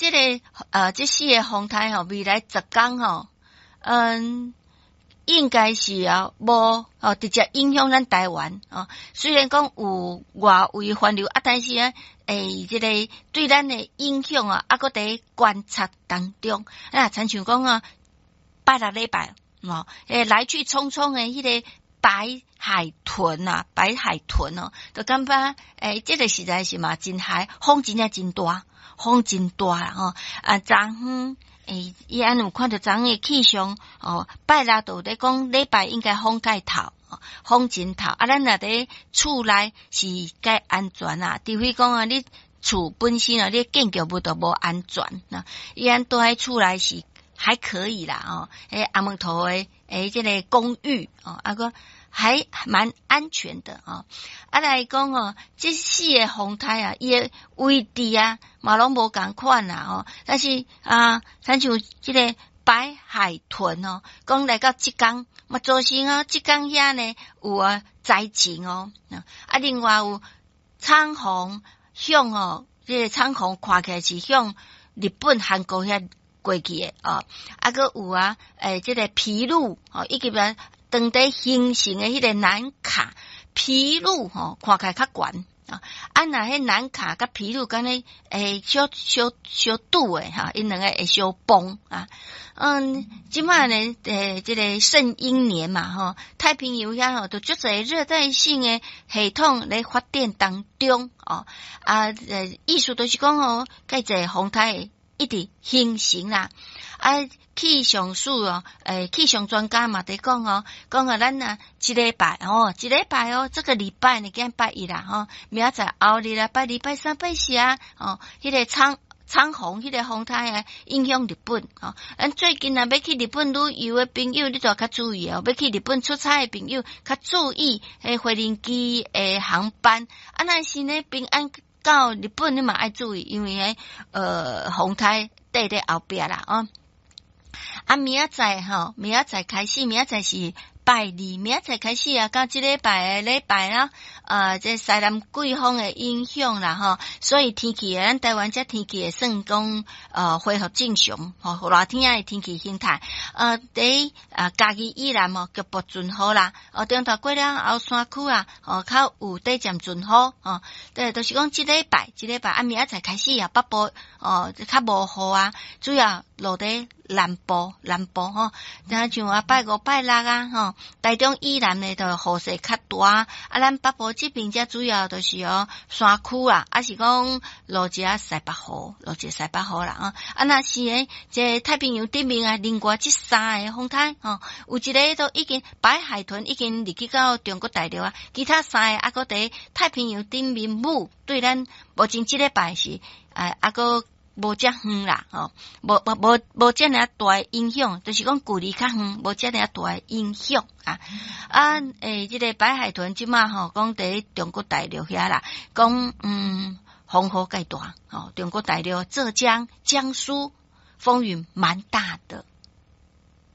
这四个风台吼，未来10天吼，应该是无直接影响咱台湾虽然讲有外围环流但是这个对咱的影响还在观察当中。亲像讲拜六礼拜来去匆匆的迄个白海豚就感觉这个实在是嘛真海，风真正真大，风真大啦昨昏伊安有看到昨昏的气象拜六就咧讲礼拜应该风介透，风真透咱若伫厝内是该安全除非讲你厝本身你建筑物都无安全伊安住喺厝内是还可以啦阿门头的这个公寓个还蛮安全的来讲这四个风台伊的位置嘛拢无共款啦但是亲像这个白海豚讲来到浙江嘛造成浙江遐呢有灾情另外有苍虹向这个苍虹看起来是向日本韩国遐过去的个有这个披露以及当地形成的迄个南卡披露看起来较悬若迄南卡甲披露敢若小拄的因两个会相碰即摆呢这个圣婴年嘛太平洋遐都足侪热带性的系统咧发展当中意思就是讲介侪风台一直形成啦气象署气象专家嘛在讲讲咱一礼拜这个礼拜呢今天拜一啦明仔载后日拜二拜三拜四迄个苍虹迄个风台影响日本咱最近要去日本旅游的朋友你就要较注意要去日本出差的朋友较注意飞行机的航班若是呢平安到日本你嘛爱注意，因为风台缀在后壁啦明仔载开始，明仔载是拜二，明仔载开始到这礼拜啦这西南季风的影响啦所以天气咱台湾这天气会算讲恢复正常热天的天气形态第家己以南局部准好啦中头过了后山区较有短暂准好就是讲这礼拜明仔载开始北部较无雨主要落在南部像拜五拜六台中以南呢就雨势较大咱北部这边这主要就是山区是讲落一西北雨啦若是这太平洋顶面另外这三个风台有一个都已经白海豚已经入去到中国大陆其他三个还在太平洋顶面对咱目前这礼拜是还个无遮远啦无遮尔大影响，就是讲距离较远，无遮尔大影响这个白海豚即马讲伫中国大陆遐啦，讲风雨介大中国大陆、浙江、江苏风雨蛮大的